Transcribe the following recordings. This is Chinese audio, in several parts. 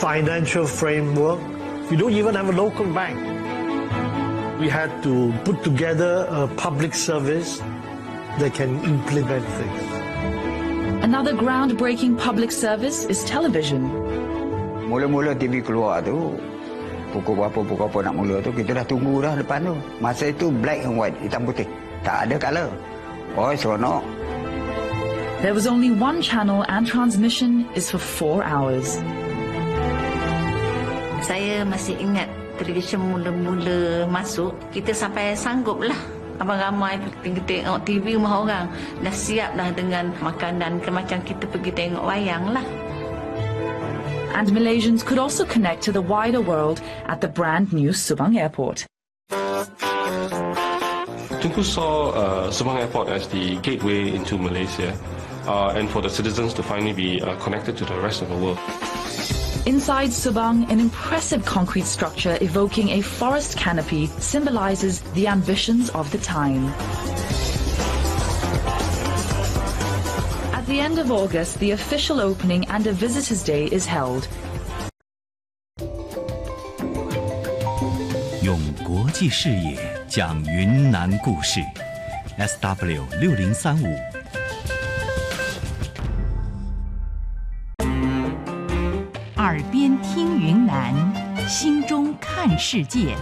financial framework. We don't even have a local bank. We had to put together a public service that can implement things. Another groundbreaking public service is television. Mula-mula TV keluar tu, pukul berapa nak mula tu, kita dah tunggu dah depan tu. Masa itu black and white, hitam putih. Tak ada colour. Oh, seronok. There was only one channel and transmission is for 4 hours. Saya masih ingat televisyen mula-mula masuk, kita sampai sanggup lah. Abang ramai kita tengok TV rumah orang. Dah siap dah dengan makanan, macam kita pergi tengok wayang lah. And Malaysians could also connect to the wider world at the brand new Subang Airport. Tunku saw Subang Airport as the gateway into Malaysia and for the citizens to finally be connected to the rest of the world. Inside Subang, an impressive concrete structure evoking a forest canopy symbolizes the ambitions of the time. At the end of August, the official opening and a visitors' day is held. 用国际视野讲云南故事 ，SW6035。 耳边听云南，心中看世界。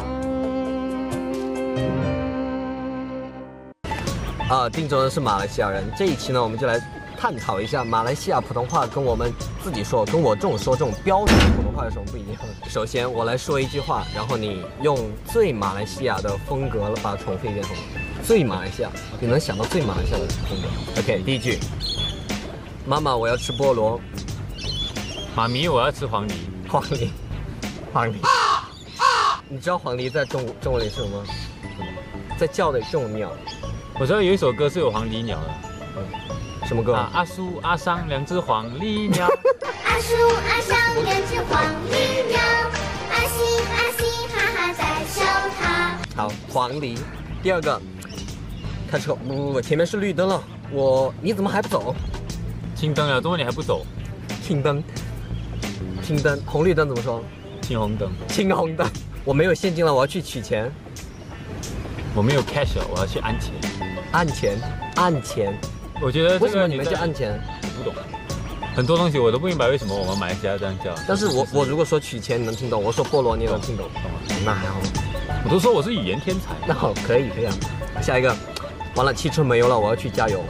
定州人是马来西亚人。这一期呢，我们就来探讨一下马来西亚普通话跟我们自己说，跟我这种标准普通话有什么不一样。首先，我来说一句话，然后你用最马来西亚的风格把它重复一遍，好吗？最马来西亚，你能想到最马来西亚的风格 ？OK， 第一句，妈妈，我要吃菠萝。 妈咪，我要吃黄梨。 黄梨。你知道黄梨在中文里是什么？在叫的这种鸟。 我知道有一首歌是有黄鹂鸟的。 什么歌？ 阿苏阿桑两只黄鹂鸟。 阿苏阿桑两只黄鹂鸟，阿西阿西哈哈在笑它。 好，黄鹂。第二个，开车，不，前面是绿灯了，你怎么还不走？ 青灯了，怎么你还不走？ 青灯，红绿灯怎么说？ 青红灯。 青红灯。我没有现金了，我要去取钱。 我没有 cash 了，我要去按钱。按钱。我觉得为什么你们叫按钱？ 我不懂。很多东西我都不明白为什么我们马来西亚这样叫。 但是我如果说取钱你能听懂，我说菠萝你也能听懂，懂吗？那还好。 我都说我是语言天才。 那好，可以啊。下一个，完了，汽车没油了，我要去加油。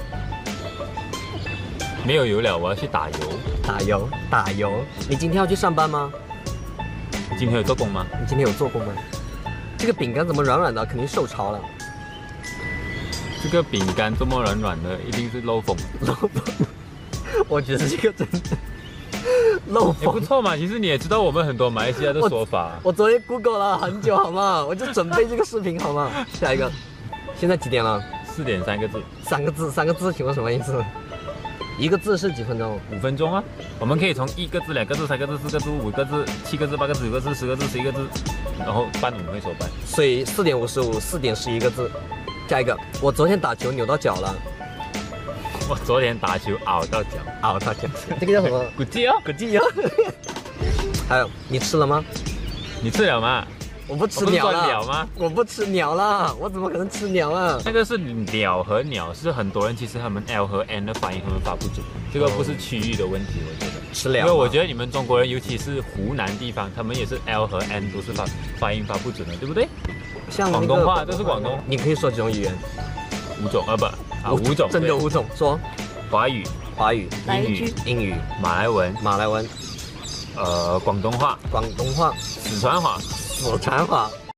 没有油了，我要去打油。 打油。你今天要去上班吗？ 你今天有做工吗？ 你今天有做工吗？这个饼干怎么软软的？肯定受潮了。 这个饼干这么软软的，一定是漏风。 我觉得这个真的漏风也不错嘛。其实你也知道我们很多马来西亚的说法。 我昨天 Google 了很久，好吗？我就准备这个视频，好吗？下一个，现在几点了 ？4点3个字。 3个字，请问什么意思？一个字是几分钟 ？5分钟啊。我们可以从1个字、2个字、3个字、4个字、5个字、7个字、8个字、9个字、10个字、11个字，然后半我们会说半。 所以4点55、4点11个字。下一个，我昨天打球扭到脚了。 我昨天打球拗到脚。 这个叫什么？ 骨鸡哦。 还有，你吃了吗？ 你吃了吗？ 我不吃鸟了。 鸟吗？ 我不吃鸟了，我怎么可能吃鸟啊？ 那个是鸟和鸟，是很多人其实他们 L 和 N 的发音他们发不准，这个不是区域的问题，我觉得。 吃了。 因为我觉得你们中国人，尤其是湖南地方，他们也是 L 和 N 都是发音发不准的，对不对？ 像广东话，这是广东。 你可以说几种语言 ？5种5种， 真的5种。说华语、英语、马来文、 广东话、 四川话、